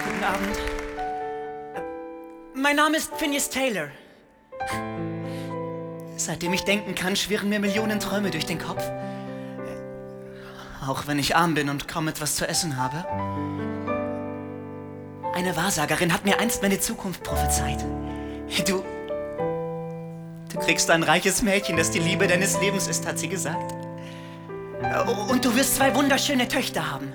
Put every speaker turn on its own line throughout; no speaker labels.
Guten Abend. Mein Name ist Phineas Taylor. Seitdem ich denken kann, schwirren mir Millionen Träume durch den Kopf. Auch wenn ich arm bin und kaum etwas zu essen habe. Eine Wahrsagerin hat mir einst meine Zukunft prophezeit. Du kriegst ein reiches Mädchen, das die Liebe deines Lebens ist, hat sie gesagt. Und du wirst 2 wunderschöne Töchter haben.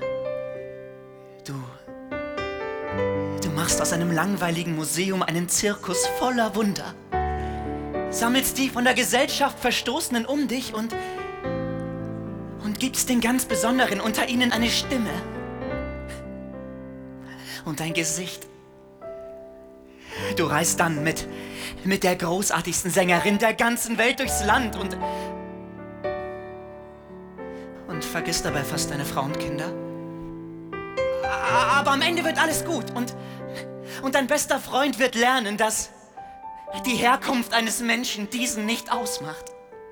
Du machst aus einem langweiligen Museum einen Zirkus voller Wunder. Sammelst die von der Gesellschaft Verstoßenen um dich und gibst den ganz Besonderen unter ihnen eine Stimme. Und ein Gesicht. Du reist dann mit der großartigsten Sängerin der ganzen Welt durchs Land und vergisst dabei fast deine Frau und Kinder. Aber am Ende wird alles gut und dein bester Freund wird lernen, dass die Herkunft eines Menschen diesen nicht ausmacht.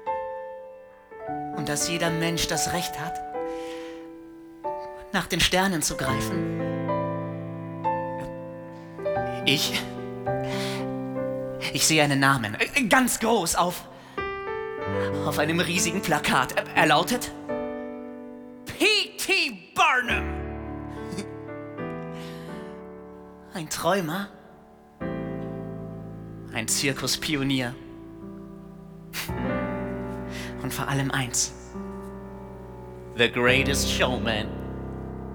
Und dass jeder Mensch das Recht hat, nach den Sternen zu greifen. Ich sehe einen Namen, ganz groß, auf einem riesigen Plakat. Er lautet P.T. Barnum. Ein Träumer, ein Zirkuspionier und vor allem eins: The Greatest Showman.